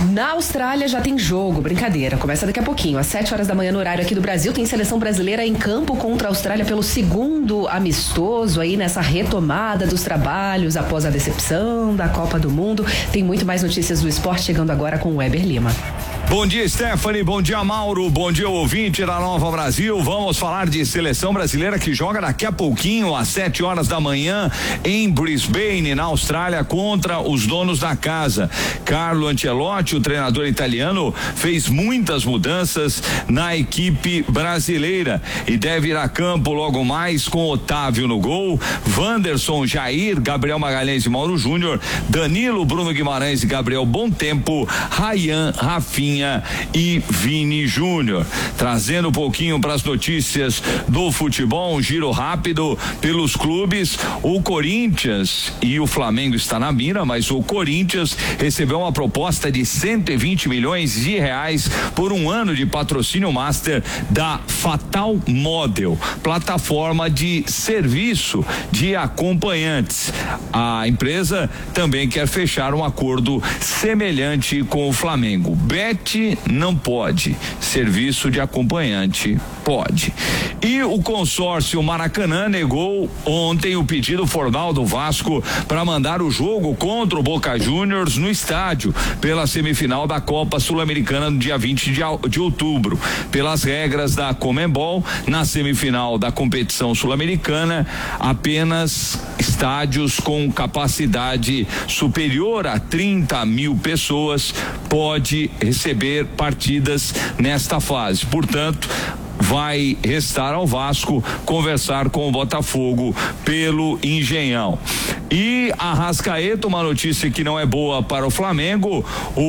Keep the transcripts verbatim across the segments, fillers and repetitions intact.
Na Austrália já tem jogo, brincadeira, começa daqui a pouquinho, às sete horas da manhã no horário aqui do Brasil, tem seleção brasileira em campo contra a Austrália pelo segundo amistoso aí nessa retomada dos trabalhos após a decepção da Copa do Mundo. Tem muito mais notícias do esporte chegando agora com o Weber Lima. Bom dia, Stephanie, bom dia, Mauro, bom dia, ouvinte da Nova Brasil. Vamos falar de seleção brasileira que joga daqui a pouquinho, às sete horas da manhã, em Brisbane, na Austrália, contra os donos da casa. Carlo Ancelotti, o treinador italiano, fez muitas mudanças na equipe brasileira e deve ir a campo logo mais com Otávio no gol, Wanderson, Jair, Gabriel Magalhães e Mauro Júnior, Danilo, Bruno Guimarães e Gabriel Bontempo, Ryan, Rafinha e Vini Júnior. Trazendo um pouquinho para as notícias do futebol, um giro rápido pelos clubes. O Corinthians e o Flamengo está na mira, mas o Corinthians recebeu uma proposta de cento e vinte milhões de reais por um ano de patrocínio master da Fatal Model, plataforma de serviço de acompanhantes. A empresa também quer fechar um acordo semelhante com o Flamengo. Bet não pode, serviço de acompanhante pode. E o consórcio Maracanã negou ontem o pedido formal do Vasco para mandar o jogo contra o Boca Juniors no estádio pela semifinal da Copa Sul-Americana no dia vinte de outubro. Pelas regras da Conmebol, na semifinal da competição sul-americana, apenas estádios com capacidade superior a trinta mil pessoas pode receber partidas nesta fase. Portanto, vai restar ao Vasco conversar com o Botafogo pelo Engenhão. E Arrascaeta, uma notícia que não é boa para o Flamengo,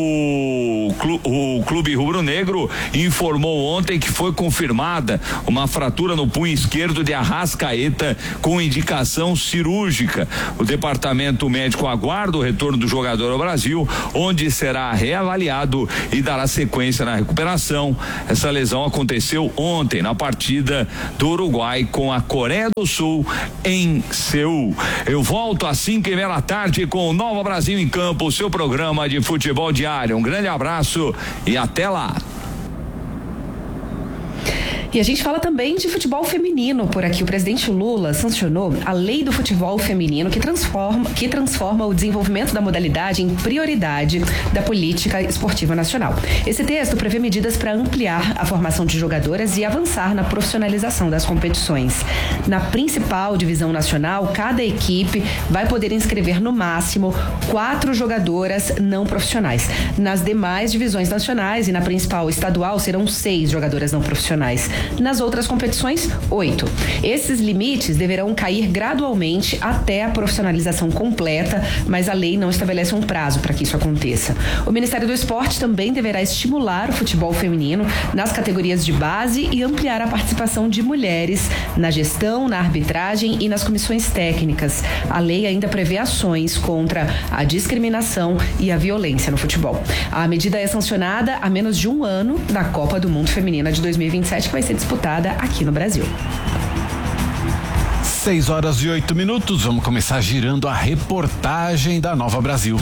o, clu, o Clube Rubro-Negro informou ontem que foi confirmada uma fratura no punho esquerdo de Arrascaeta com indicação cirúrgica. O departamento médico aguarda o retorno do jogador ao Brasil, onde será reavaliado e dará sequência na recuperação. Essa lesão aconteceu ontem na partida do Uruguai com a Coreia do Sul em Seul. Eu volto às cinco e meia da tarde com o Nova Brasil em Campo, o seu programa de futebol diário. Um grande abraço e até lá. E a gente fala também de futebol feminino por aqui. O presidente Lula sancionou a lei do futebol feminino que transforma, que transforma o desenvolvimento da modalidade em prioridade da política esportiva nacional. Esse texto prevê medidas para ampliar a formação de jogadoras e avançar na profissionalização das competições. Na principal divisão nacional, cada equipe vai poder inscrever no máximo quatro jogadoras não profissionais. Nas demais divisões nacionais e na principal estadual serão seis jogadoras não profissionais. Nas outras competições, oito. Esses limites deverão cair gradualmente até a profissionalização completa, mas a lei não estabelece um prazo para que isso aconteça. O Ministério do Esporte também deverá estimular o futebol feminino nas categorias de base e ampliar a participação de mulheres na gestão, na arbitragem e nas comissões técnicas. A lei ainda prevê ações contra a discriminação e a violência no futebol. A medida é sancionada há menos de um ano da Copa do Mundo Feminina de dois mil e vinte e sete, que vai ser disputada aqui no Brasil. Seis horas e oito minutos, vamos começar girando a reportagem da Nova Brasil.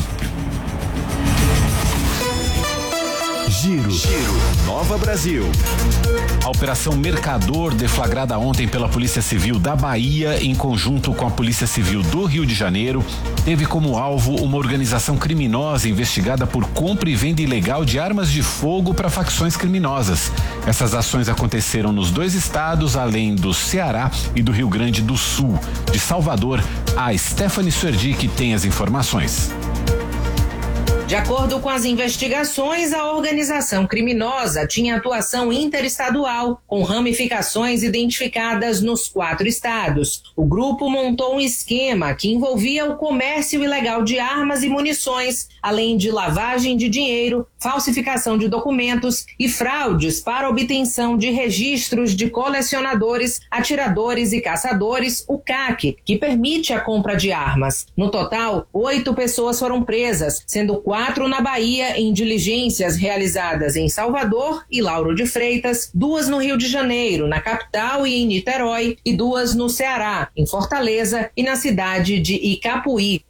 Giro. Giro. Nova Brasil. A Operação Mercador, deflagrada ontem pela Polícia Civil da Bahia, em conjunto com a Polícia Civil do Rio de Janeiro, teve como alvo uma organização criminosa investigada por compra e venda ilegal de armas de fogo para facções criminosas. Essas ações aconteceram nos dois estados, além do Ceará e do Rio Grande do Sul. De Salvador, a Stephanie Suerdick tem as informações. De acordo com as investigações, a organização criminosa tinha atuação interestadual, com ramificações identificadas nos quatro estados. O grupo montou um esquema que envolvia o comércio ilegal de armas e munições, além de lavagem de dinheiro, falsificação de documentos e fraudes para obtenção de registros de colecionadores, atiradores e caçadores, o C A C, que permite a compra de armas. No total, oito pessoas foram presas, sendo quatro Quatro na Bahia em diligências realizadas em Salvador e Lauro de Freitas, duas no Rio de Janeiro, na capital e em Niterói, e duas no Ceará, em Fortaleza e na cidade de Icapuí.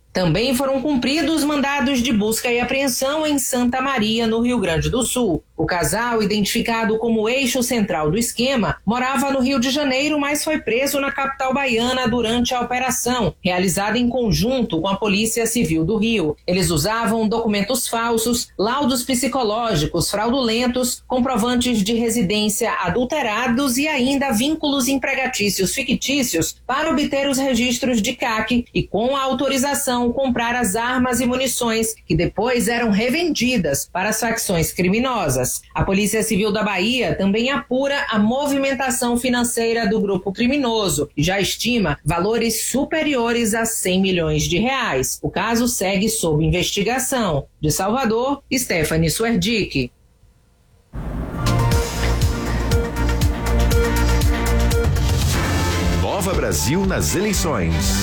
Também foram cumpridos mandados de busca e apreensão em Santa Maria, no Rio Grande do Sul. O casal, identificado como eixo central do esquema, morava no Rio de Janeiro, mas foi preso na capital baiana durante a operação, realizada em conjunto com a Polícia Civil do Rio. Eles usavam documentos falsos, laudos psicológicos fraudulentos, comprovantes de residência adulterados e ainda vínculos empregatícios fictícios para obter os registros de C A C e, com a autorização, comprar as armas e munições que depois eram revendidas para as facções criminosas. A Polícia Civil da Bahia também apura a movimentação financeira do grupo criminoso e já estima valores superiores a cem milhões de reais. O caso segue sob investigação. De Salvador, Stephanie Suerdick. Nova Brasil nas eleições.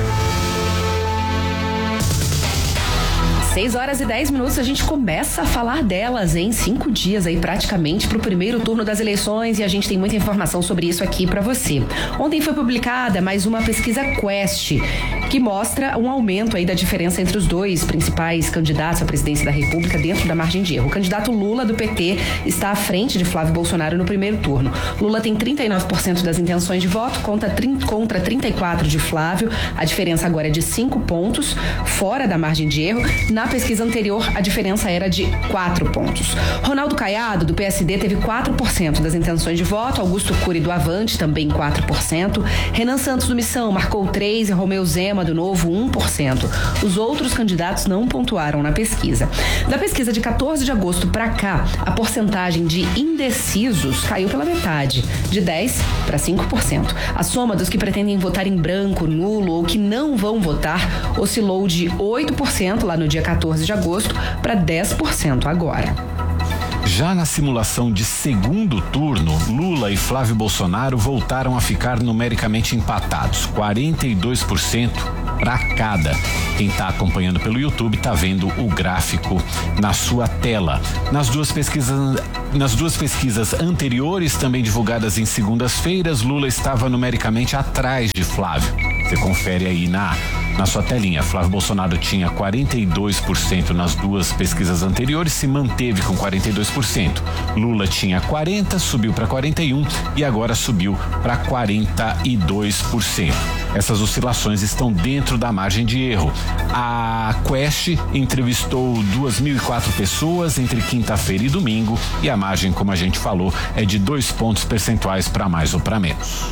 seis horas e dez minutos, a gente começa a falar delas em cinco dias aí praticamente para o primeiro turno das eleições e a gente tem muita informação sobre isso aqui para você. Ontem foi publicada mais uma pesquisa Quest que mostra um aumento aí da diferença entre os dois principais candidatos à presidência da República dentro da margem de erro. O candidato Lula do P T está à frente de Flávio Bolsonaro no primeiro turno. Lula tem trinta e nove por cento das intenções de voto contra trinta e quatro por cento de Flávio. A diferença agora é de cinco pontos, fora da margem de erro. Na pesquisa anterior, a diferença era de quatro pontos. Ronaldo Caiado, do P S D, teve quatro por cento das intenções de voto. Augusto Cury, do Avante, também quatro por cento. Renan Santos, do Missão, marcou três por cento e Romeu Zema, do Novo, um por cento. Os outros candidatos não pontuaram na pesquisa. Da pesquisa de quatorze de agosto para cá, a porcentagem de indecisos caiu pela metade, de dez por cento para cinco por cento. A soma dos que pretendem votar em branco, nulo ou que não vão votar oscilou de oito por cento lá no dia quatorze de agosto para dez por cento agora. Já na simulação de segundo turno, Lula e Flávio Bolsonaro voltaram a ficar numericamente empatados, quarenta e dois por cento para cada. Quem está acompanhando pelo YouTube está vendo o gráfico na sua tela. Nas duas pesquisas, nas duas pesquisas anteriores, também divulgadas em segundas-feiras, Lula estava numericamente atrás de Flávio. Você confere aí na Na sua telinha. Flávio Bolsonaro tinha quarenta e dois por cento nas duas pesquisas anteriores, se manteve com quarenta e dois por cento. Lula tinha quarenta por cento, subiu para quarenta e um por cento e agora subiu para quarenta e dois por cento. Essas oscilações estão dentro da margem de erro. A Quest entrevistou duas mil e quatro pessoas entre quinta-feira e domingo e a margem, como a gente falou, é de dois pontos percentuais para mais ou para menos.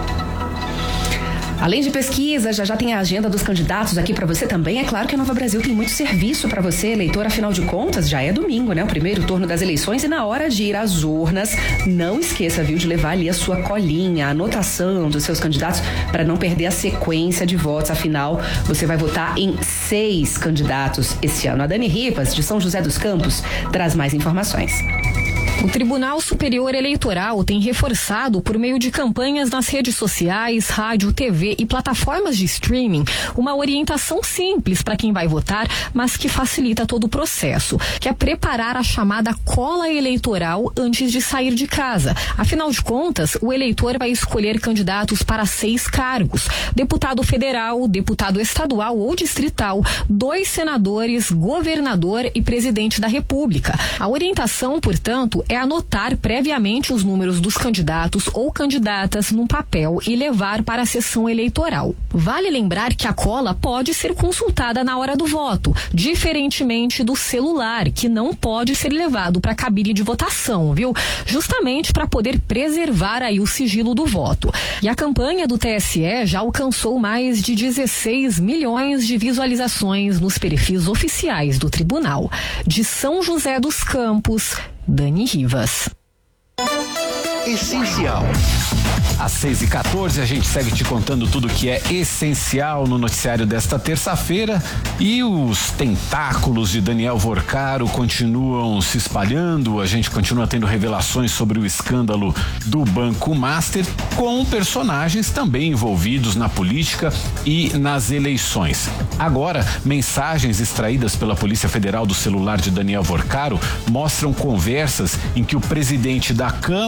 Além de pesquisa, já já tem a agenda dos candidatos aqui para você também. É claro que a Nova Brasil tem muito serviço para você, eleitor, afinal de contas, já é domingo, né? O primeiro turno das eleições e na hora de ir às urnas, não esqueça, viu, de levar ali a sua colinha, a anotação dos seus candidatos para não perder a sequência de votos. Afinal, você vai votar em seis candidatos esse ano. A Dani Rivas, de São José dos Campos, traz mais informações. O Tribunal Superior Eleitoral tem reforçado, por meio de campanhas nas redes sociais, rádio, T V e plataformas de streaming, uma orientação simples para quem vai votar, mas que facilita todo o processo, que é preparar a chamada cola eleitoral antes de sair de casa. Afinal de contas, o eleitor vai escolher candidatos para seis cargos: deputado federal, deputado estadual ou distrital, dois senadores, governador e presidente da República. A orientação, portanto, é anotar previamente os números dos candidatos ou candidatas num papel e levar para a sessão eleitoral. Vale lembrar que a cola pode ser consultada na hora do voto, diferentemente do celular, que não pode ser levado para a cabine de votação, viu? Justamente para poder preservar aí o sigilo do voto. E a campanha do T S E já alcançou mais de dezesseis milhões de visualizações nos perfis oficiais do tribunal. De São José dos Campos, Dani Rivas. Essencial. Às seis e quatorze, a gente segue te contando tudo que é essencial no noticiário desta terça-feira. E os tentáculos de Daniel Vorcaro continuam se espalhando. A gente continua tendo revelações sobre o escândalo do Banco Master, com personagens também envolvidos na política e nas eleições. Agora, mensagens extraídas pela Polícia Federal do celular de Daniel Vorcaro mostram conversas em que o presidente da Câmara dos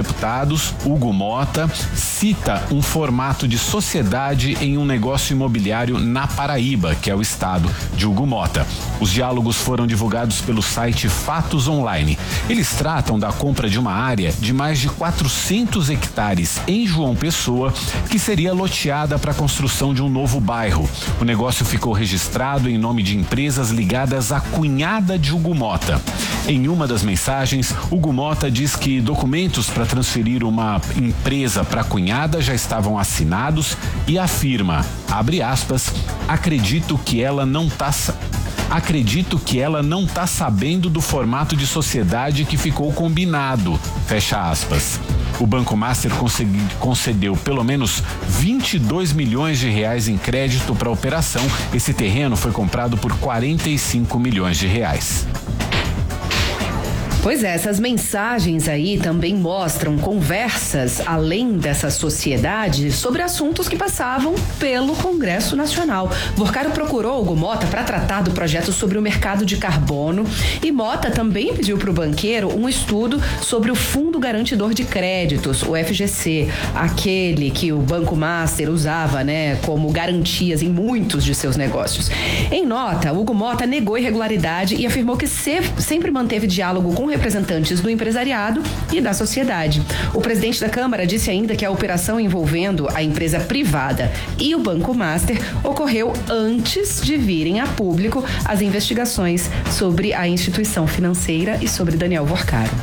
Deputados, Hugo Mota, cita um formato de sociedade em um negócio imobiliário na Paraíba, que é o estado de Hugo Mota. Os diálogos foram divulgados pelo site Fatos Online. Eles tratam da compra de uma área de mais de quatrocentos hectares em João Pessoa, que seria loteada para a construção de um novo bairro. O negócio ficou registrado em nome de empresas ligadas à cunhada de Hugo Mota. Em uma das mensagens, Hugo Mota diz que documentos para transferir uma empresa para a cunhada já estavam assinados e afirma, abre aspas, acredito que ela não tá Acredito que ela não tá sabendo do formato de sociedade que ficou combinado, fecha aspas. O Banco Master concedeu pelo menos vinte e dois milhões de reais em crédito para a operação. Esse terreno foi comprado por quarenta e cinco milhões de reais. Pois é, essas mensagens aí também mostram conversas além dessa sociedade sobre assuntos que passavam pelo Congresso Nacional. Vorcaro procurou Hugo Mota para tratar do projeto sobre o mercado de carbono e Mota também pediu para o banqueiro um estudo sobre o Fundo Garantidor de Créditos, o F G C, aquele que o Banco Master usava, né, como garantias em muitos de seus negócios. Em nota, Hugo Mota negou irregularidade e afirmou que sempre manteve diálogo com representantes do empresariado e da sociedade. O presidente da Câmara disse ainda que a operação envolvendo a empresa privada e o Banco Master ocorreu antes de virem a público as investigações sobre a instituição financeira e sobre Daniel Vorcaro.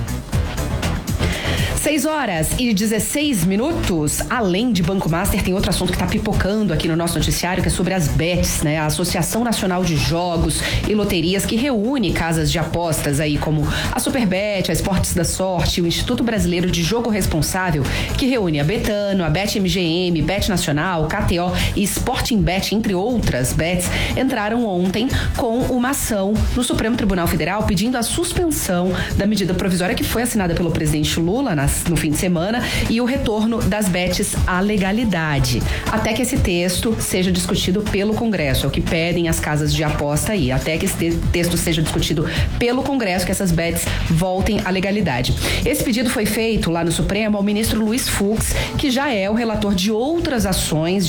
seis horas e dezesseis minutos. Além de Banco Master, tem outro assunto que está pipocando aqui no nosso noticiário, que é sobre as bets, né? A Associação Nacional de Jogos e Loterias, que reúne casas de apostas aí como a Superbet, a Esportes da Sorte, o Instituto Brasileiro de Jogo Responsável, que reúne a Betano, a Bet M G M, Bet Nacional, K T O e Sporting Bet, entre outras bets, entraram ontem com uma ação no Supremo Tribunal Federal pedindo a suspensão da medida provisória que foi assinada pelo presidente Lula nas no fim de semana e o retorno das bets à legalidade, até que esse texto seja discutido pelo Congresso, é o que pedem as casas de aposta aí, até que esse texto seja discutido pelo Congresso, que essas bets voltem à legalidade. Esse pedido foi feito lá no Supremo ao ministro Luiz Fux, que já é o relator de outras ações